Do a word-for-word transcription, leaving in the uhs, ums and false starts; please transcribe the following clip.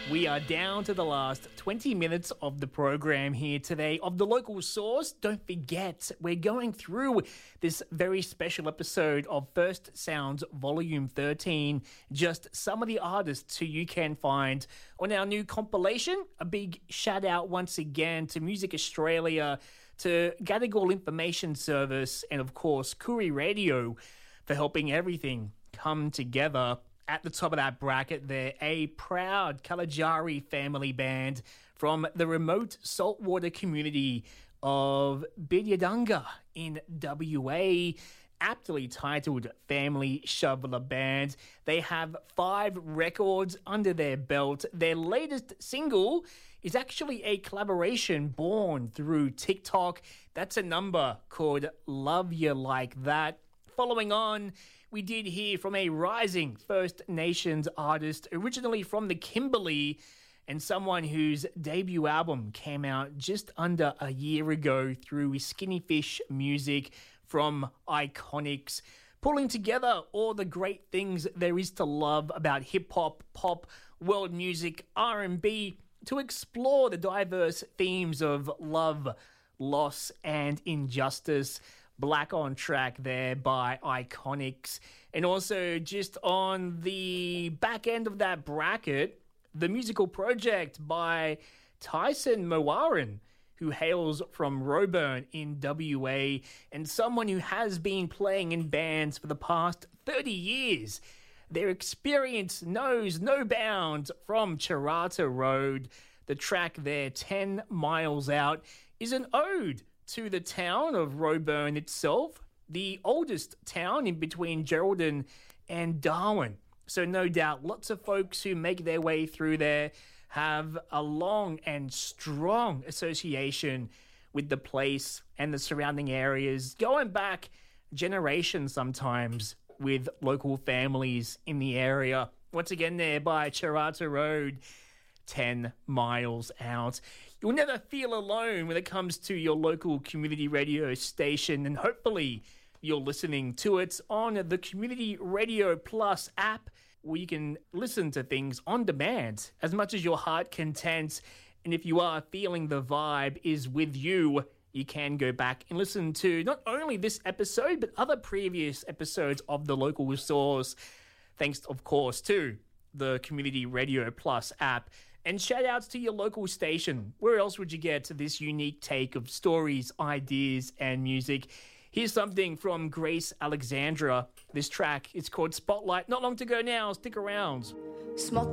We are down to the last twenty minutes of the program here today of The Local Source. Don't forget, we're going through this very special episode of First Sounds Volume thirteen. Just some of the artists who you can find on our new compilation. A big shout out once again to Music Australia, to Gadigal Information Service, and of course, Koori Radio for helping everything come together. At the top of that bracket there, a proud Kalajari family band from the remote saltwater community of Bidyadunga in W A, aptly titled Family Shoveler Band. They have five records under their belt. Their latest single is actually a collaboration born through TikTok. That's a number called Love You Like That. Following on, we did hear from a rising First Nations artist, originally from the Kimberley, and someone whose debut album came out just under a year ago through Skinny Fish Music from Iconics, pulling together all the great things there is to love about hip-hop, pop, world music, R and B, to explore the diverse themes of love, loss, and injustice. Black on Track there by Iconics. And also just on the back end of that bracket, The Musical Project by Tyson Mowaran, who hails from Roebourne in W A, and someone who has been playing in bands for the past thirty years. Their experience knows no bounds from Charata Road. The track there, ten miles Out, is an ode to the town of Roebourne itself, the oldest town in between Geraldton and Darwin. So no doubt lots of folks who make their way through there have a long and strong association with the place and the surrounding areas, going back generations sometimes with local families in the area. Once again there by Charata Road, ten miles Out. You'll never feel alone when it comes to your local community radio station, and hopefully you're listening to it on the Community Radio Plus app, where you can listen to things on demand as much as your heart content. And if you are feeling the vibe is with you, you can go back and listen to not only this episode, but other previous episodes of The Local Source, thanks, of course, to the Community Radio Plus app. And shout outs to your local station. Where else would you get to this unique take of stories, ideas, and music? Here's something from Grace Alexandra. This track is called Spotlight. Not long to go now. Stick around. Small